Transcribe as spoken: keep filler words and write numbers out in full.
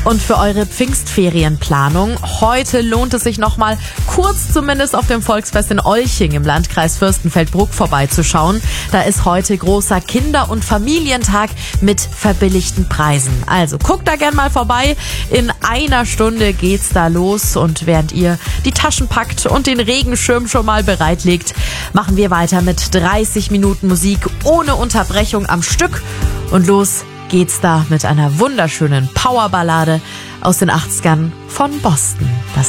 Und für eure Pfingstferienplanung, heute lohnt es sich nochmal kurz zumindest auf dem Volksfest in Olching im Landkreis Fürstenfeldbruck vorbeizuschauen. Da ist heute großer Kinder- und Familientag mit verbilligten Preisen. Also guckt da gern mal vorbei. In einer Stunde geht's da los und während ihr die Taschen packt und den Regenschirm schon mal bereitlegt, machen wir weiter mit dreißig Minuten Musik ohne Unterbrechung am Stück und los geht's da mit einer wunderschönen Powerballade aus den achtzigern von Boston. Das